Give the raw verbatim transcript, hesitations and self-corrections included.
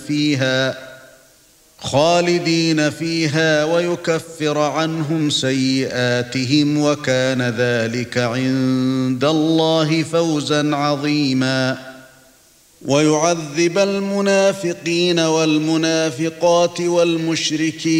فيها خالدين فيها ويكفر عنهم سيئاتهم وكان ذلك عند الله فوزا عظيما ويعذب المنافقين والمنافقات والمشركين